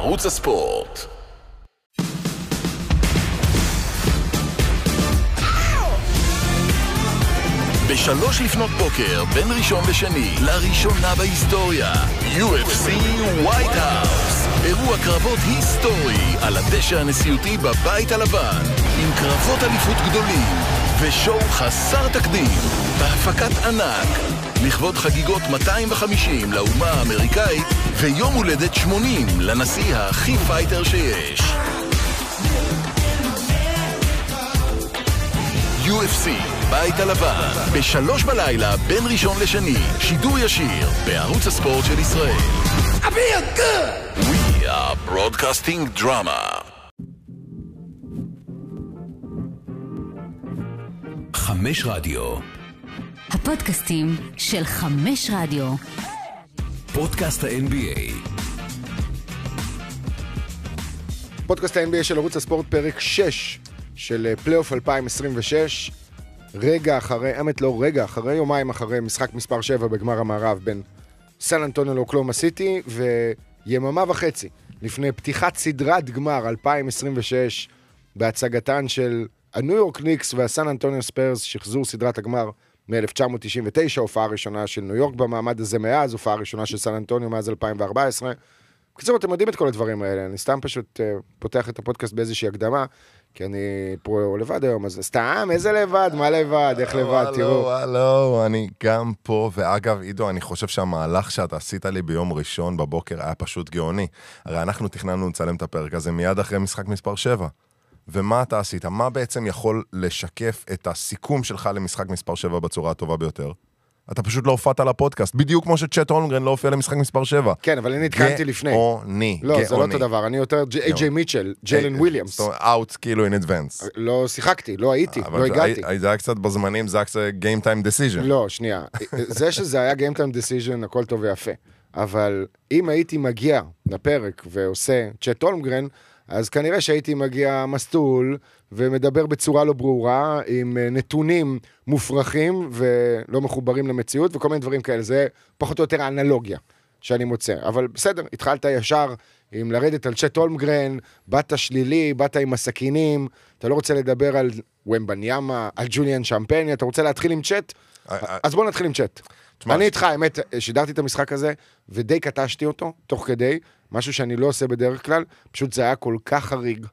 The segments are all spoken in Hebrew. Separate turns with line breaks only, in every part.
בערוץ הספורט. ב3 לפנות בוקר, בין ראשון לשני, לראשונה בהיסטוריה, UFC White House. אירוע קרבות היסטורי על הדשא הנשיאותי בבית הלבן, עם קרבות אליפות גדולים ושואו חסר תקדים, בהפקת ענק, לכבוד חגיגות 250 לאומה האמריקאית ויום הולדת 80 לנשיא הכי פייטר שיש. UFC, בית הלבן, ב3 בלילה, בין ראשון לשני, שידור ישיר, בערוץ הספורט של ישראל. I feel good! We are broadcasting drama. 5 רדיו.
הפודקאסטים של 5 רדיו.
פודקאסט ה-NBA.
פודקאסט ה-NBA של ערוץ הספורט, פרק 6 של פלייאוף 2026. יומיים אחרי משחק מספר 7 בגמר המערב בין סן אנטוניו לאוקלהומה סיטי, ויממה וחצי לפני פתיחת סדרת גמר 2026 בהצגתן של הניו יורק ניקס והסן אנטוניו ספיירס, שחזור סדרת הגמר מ-1999, הופעה ראשונה של ניו יורק במעמד הזה מאז, הופעה ראשונה של סן אנטוניו מאז 2014. בקיצור, אתם יודעים את כל הדברים האלה, אני סתם פשוט פותח את הפודקאסט באיזושהי הקדמה, כי אני פה לבד היום, אז סתם, איזה לבד, מה לבד, איך לבד, תראו.
הלו, אני גם פה, ואגב, עידו, אני חושב שהמהלך שאתה עשית לי ביום ראשון בבוקר היה פשוט גאוני. הרי אנחנו תכננו לצלם את הפרק הזה מיד אחרי משחק מספר 7. ומה אתה עשית? מה בעצם יכול לשקף את הסיכום שלך למשחק מספר 7 בצורה הטובה ביותר? אתה פשוט לא הופעת לפודקאסט, בדיוק כמו שצ'ט הולמגרן לא הופיע למשחק מספר 7.
כן, אבל אני התקנתי לפני.
גאוני.
לא, זה לא אותו דבר, אני יותר איי-ג'יי מיטשל, ג'יילן וויליאמס.
Out כאילו in advance.
לא שיחקתי, לא הייתי, לא הגעתי.
זה היה קצת בזמנים, זה היה קצת game time decision.
לא, שנייה. זה שזה היה game time decision, הכל טוב ויפה. אבל אם הייתי מגיע לפרק ועושה צ'ט הולמגרן, אז כנראה שהייתי מגיע מסטול ומדבר בצורה לא ברורה, עם נתונים מופרכים ולא מחוברים למציאות וכל מיני דברים כאלה. זה פחות או יותר האנלוגיה שאני מוצא. אבל בסדר, התחלת ישר עם לרדת על צ'ט הולמגרן, באת שלילי, באת עם הסכינים, אתה לא רוצה לדבר על ומבניאמה, על ג'וליאן שמפני, אתה רוצה להתחיל עם צ'ט? אז בוא נתחיל עם צ'ט. אני איתך, האמת, שידרתי את המשחק הזה, ודי קטשתי אותו, תוך כדי, משהו שאני לא עושה בדרך כלל, פשוט זה היה כל כך חריג,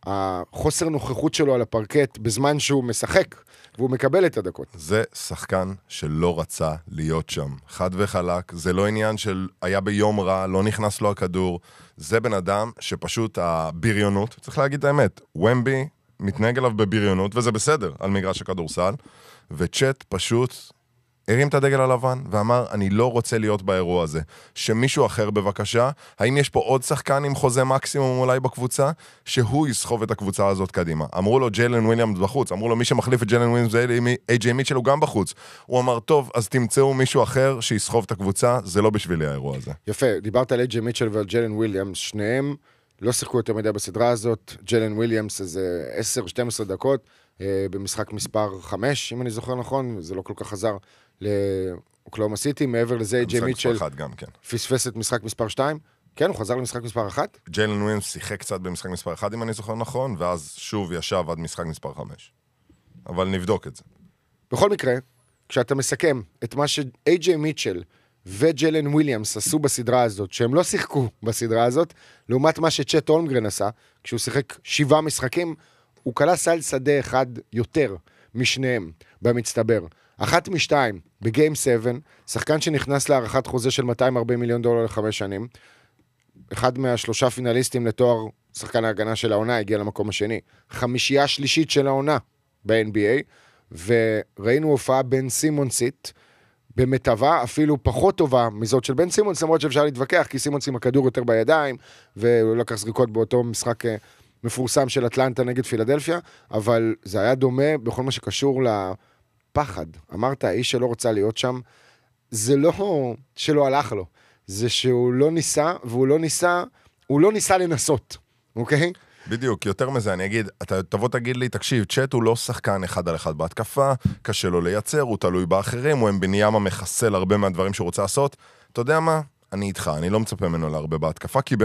החוסר נוכחות שלו על הפרקט, בזמן שהוא משחק, והוא מקבל את הדקות.
זה שחקן שלא רצה להיות שם, חד וחלק, זה לא עניין של היה ביום רע, לא נכנס לו הכדור, זה בן אדם שפשוט הבריונות, צריך להגיד את האמת, ומבי מתנהג אליו בבריונות, וזה בסדר, על מגרש הכדורסל, וצ'ט פשוט הרים את הדגל הלבן ואמר, אני לא רוצה להיות באירוע הזה. שמישהו אחר בבקשה, האם יש פה עוד שחקן עם חוזה מקסימום אולי בקבוצה, שהוא יסחוב את הקבוצה הזאת קדימה. אמרו לו ג'יילן וויליאמס בחוץ, אמרו לו מי שמחליף את ג'יילן וויליאמס איי-ג'יי מיטשל הוא גם בחוץ. הוא אמר, טוב, אז תמצאו מישהו אחר שיסחוב את הקבוצה, זה לא בשבילי האירוע הזה.
יפה, דיברת על איי-ג'יי מיטשל ועל ג'יילן וויליאמס, שניהם לא שיחקו יותר מדי בסדרה הזאת. ג'יילן וויליאמס איזה 10-12 דקות במשחק מספר 5, אם אני זוכר נכון, זה לא כל כך חזר לאוקלהומה סיטי, מעבר לזה איי-ג'יי מיטשל פספס את משחק מספר 2, כן, הוא חזר למשחק מספר 1.
ג'יילן וויליאמס שיחק קצת במשחק מספר 1, אם אני זוכר נכון, ואז שוב ישב עד משחק מספר 5. אבל נבדוק את זה.
בכל מקרה, כשאתה מסכם את מה שאיי-ג'יי מיטשל וג'יילן וויליאמס עשו בסדרה הזאת, שהם לא שיחקו בסדרה הזאת, לעומת מה שצ'ט הולמגרן עשה, כשהוא שיחק 7 משחקים, הוא קלה סל שדה אחד יותר משניהם במצטבר. 1 מ-2 בגיים 7, שחקן שנכנס להערכת חוזה של $240 מיליון ל5 שנים, אחד מה3 פינליסטים לתואר שחקן ההגנה של העונה, הגיע למקום השני, 5 שלישית של העונה ב-NBA, וראינו הופעה בן סימונסית, במטבה אפילו פחות טובה מזאת של בן סימונס, למרות שאפשר להתווכח, כי סימונס עם הכדור יותר בידיים, והוא לקח זריקות באותו משחק מפורסם של אטלנטה נגד פילדלפיה, אבל זה היה דומה בכל מה שקשור לפחד. אמרת, האיש שלא רוצה להיות שם, זה לא שלא הלך לו, זה שהוא לא ניסה, והוא לא ניסה לנסות, אוקיי?
בדיוק, יותר מזה, אני אגיד, אתה תבוא תגיד לי, תקשיב, צ'ט הוא לא שחקן אחד על אחד בהתקפה, קשה לו לייצר, הוא תלוי באחרים, הוא מבניאמה מחסל הרבה מהדברים שהוא רוצה לעשות, אתה יודע מה? אני איתך, אני לא מצפה ממנו להרבה בהתקפה, כי